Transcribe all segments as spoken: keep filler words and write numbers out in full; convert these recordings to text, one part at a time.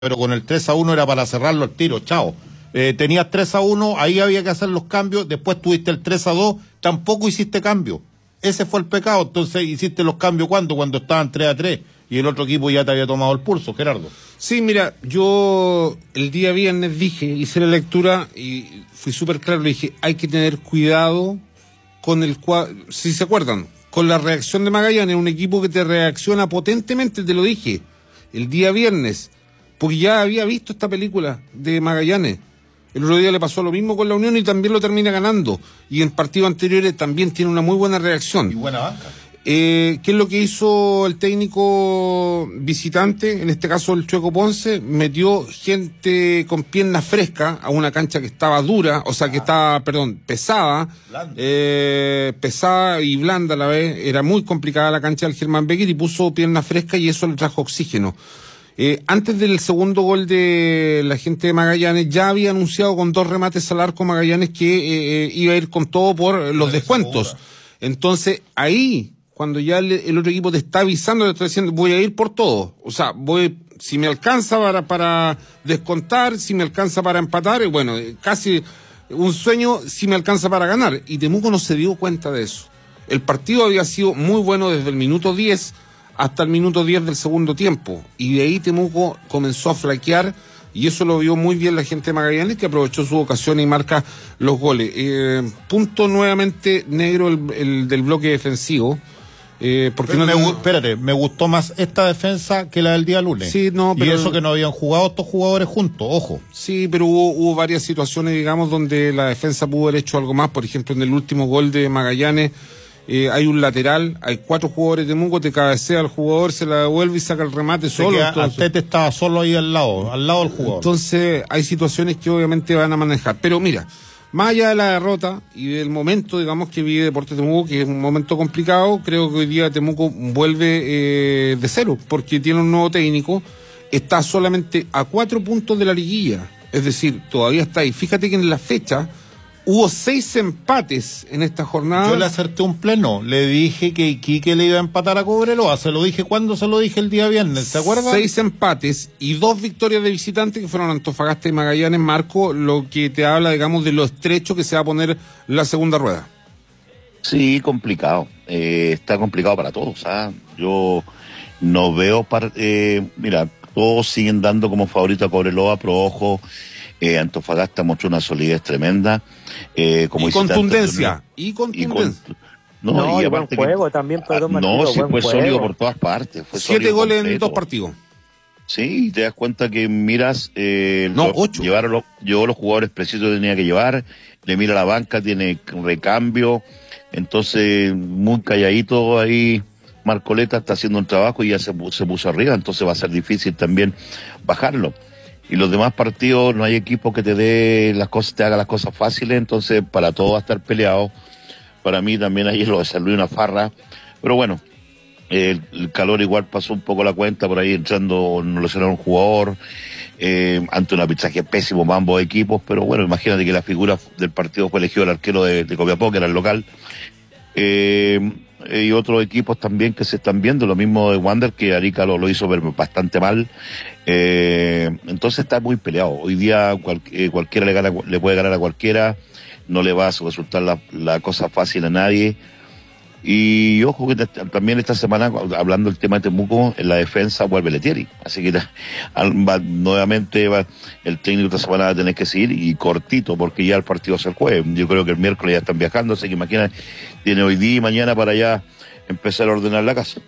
pero con el tres a uno era para cerrarlo al tiro, chao. Eh, tenías tres a uno, ahí había que hacer los cambios, después tuviste el tres a dos, tampoco hiciste cambio. Ese fue el pecado, entonces hiciste los cambios ¿cuándo? Cuando estaban tres a tres y el otro equipo ya te había tomado el pulso, Gerardo. Sí, mira, yo el día viernes dije, hice la lectura y fui súper claro, le dije, hay que tener cuidado con el cuadro, si se acuerdan, con la reacción de Magallanes, un equipo que te reacciona potentemente, te lo dije, el día viernes, porque ya había visto esta película de Magallanes. El otro día le pasó lo mismo con la Unión y también lo termina ganando. Y en partidos anteriores también tiene una muy buena reacción. Y buena banca. Eh, ¿Qué es lo que hizo el técnico visitante? En este caso el Chueco Ponce, metió gente con piernas frescas a una cancha que estaba dura, o sea que estaba, perdón, pesada, eh, pesada y blanda a la vez. Era muy complicada la cancha del Germán Becker y puso piernas frescas y eso le trajo oxígeno. Eh, antes del segundo gol de la gente de Magallanes, ya había anunciado con dos remates al arco Magallanes que eh, iba a ir con todo por los descuentos. Entonces, ahí, cuando ya el, el otro equipo te está avisando, te está diciendo, voy a ir por todo. O sea, voy, si me alcanza para, para descontar, si me alcanza para empatar, y bueno, casi un sueño, si me alcanza para ganar. Y Temuco no se dio cuenta de eso. El partido había sido muy bueno desde el minuto diez hasta el minuto diez del segundo tiempo, y de ahí Temuco comenzó a flaquear, y eso lo vio muy bien la gente de Magallanes, que aprovechó su ocasión y marca los goles. Eh, punto nuevamente negro el, el del bloque defensivo, eh, porque no me, tengo... espérate, me gustó más esta defensa que la del día lunes. Sí, no, pero... Y eso que no habían jugado estos jugadores juntos, ojo. Sí, pero hubo, hubo varias situaciones, digamos, donde la defensa pudo haber hecho algo más. Por ejemplo, en el último gol de Magallanes, Eh, hay un lateral, hay cuatro jugadores de Temuco, te cabecea al jugador, se la devuelve y saca el remate Se solo. Arteta estaba solo ahí al lado, al lado del jugador. Entonces hay situaciones que obviamente van a manejar. Pero mira, más allá de la derrota y del momento, digamos, que vive Deportes Temuco, que es un momento complicado, creo que hoy día Temuco vuelve eh, de cero, porque tiene un nuevo técnico, está solamente a cuatro puntos de la liguilla, es decir, todavía está ahí. Fíjate que en la fecha hubo seis empates en esta jornada. Yo le acerté un pleno, le dije que Iquique le iba a empatar a Cobreloa, se lo dije cuando se lo dije el día viernes, ¿se acuerdan? Seis empates y dos victorias de visitante que fueron Antofagasta y Magallanes, Marco, lo que te habla, digamos, de lo estrecho que se va a poner la segunda rueda. Sí, complicado, eh, está complicado para todos, ¿ah? Yo no veo, par- eh, mira, todos siguen dando como favorito a Cobreloa, pero ojo, eh, Antofagasta mostró una solidez tremenda. Eh, como y, contundencia, y contundencia. Y con, no, no, y, y buen juego que, también, perdón, no, Martino, sí buen fue juego. sólido por todas partes. Fue Siete goles completo. En dos partidos. Sí, y te das cuenta que miras, eh, no, los, ocho. Llevaron los, llevó los jugadores precisos que tenía que llevar, le mira la banca, tiene recambio, entonces muy calladito ahí. Marcoleta está haciendo un trabajo y ya se, se puso arriba, entonces va a ser difícil también bajarlo. Y los demás partidos no hay equipo que te dé las cosas, te haga las cosas fáciles, entonces para todo va a estar peleado. Para mí también ayer lo de San Luis una farra, pero bueno, eh, el, el calor igual pasó un poco la cuenta, por ahí entrando, no lesionaron un jugador, eh, ante un arbitraje pésimo para ambos equipos, pero bueno, imagínate que la figura del partido fue elegido el arquero de, de Copiapó, que era el local. Eh, y otros equipos también que se están viendo, lo mismo de Wander, que Arica lo, lo hizo bastante mal, eh, entonces está muy peleado. Hoy día cual, eh, cualquiera le, gana, le puede ganar a cualquiera, no le va a resultar la, la cosa fácil a nadie. Y ojo que te, también esta semana, hablando del tema de Temuco, en la defensa vuelve Letieri, así que va, nuevamente va, el técnico esta semana va a tener que seguir, y cortito, porque ya el partido es el jueves. Yo creo que el miércoles ya están viajando, así que imagina, tiene hoy día y mañana para ya empezar a ordenar la casa.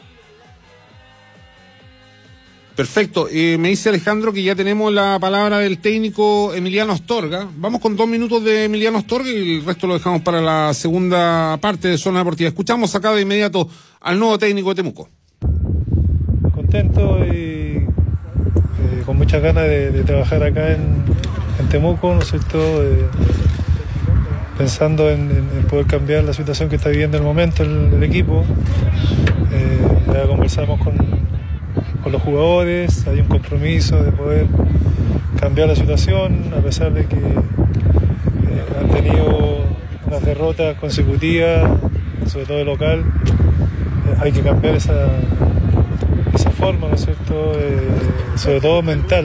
Perfecto, eh, me dice Alejandro que ya tenemos la palabra del técnico Emiliano Astorga. Vamos con dos minutos de Emiliano Astorga y el resto lo dejamos para la segunda parte de Zona Deportiva. Escuchamos acá de inmediato al nuevo técnico de Temuco. Contento y eh, con muchas ganas de, de trabajar acá en, en Temuco, ¿no es cierto? Eh, pensando en, en, en poder cambiar la situación que está viviendo en el momento el, el equipo. Eh, ya conversamos con con los jugadores, hay un compromiso de poder cambiar la situación, a pesar de que eh, han tenido unas derrotas consecutivas, sobre todo de local. Eh, hay que cambiar esa, esa forma, ¿no es cierto?, eh, sobre todo mental.